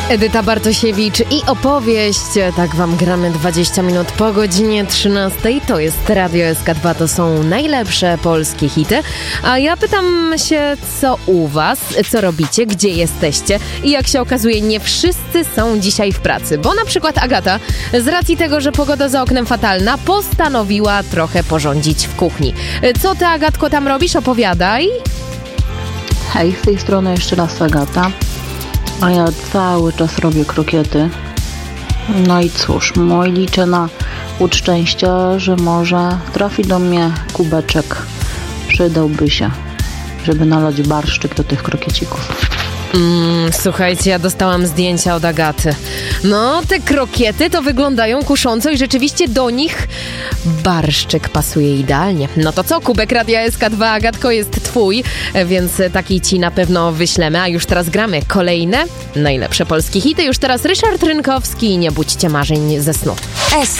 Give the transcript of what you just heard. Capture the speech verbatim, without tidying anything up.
Edyta Bartosiewicz i opowieść. Tak wam gramy dwadzieścia minut po godzinie trzynastej. To jest Radio S K dwa, to są najlepsze polskie hity. A ja pytam się, co u was, co robicie, gdzie jesteście? I jak się okazuje, nie wszyscy są dzisiaj w pracy. Bo na przykład Agata, z racji tego, że pogoda za oknem fatalna, postanowiła trochę porządzić w kuchni. Co ty, Agatko, tam robisz? Opowiadaj. Hej, z tej strony jeszcze raz Agata. A ja cały czas robię krokiety. No i cóż, moi liczę na łód szczęścia, że może trafi do mnie kubeczek. Przydałby się, żeby nalać barszczyk do tych krokiecików. Mm, słuchajcie, ja dostałam zdjęcia od Agaty. No, te krokiety to wyglądają kusząco i rzeczywiście do nich barszczyk pasuje idealnie. No to co, kubek Radia S K dwa, Agatko, jest twój, więc taki ci na pewno wyślemy. A już teraz gramy kolejne najlepsze polskie hity. Już teraz Ryszard Rynkowski i Nie budźcie marzeń ze snu. S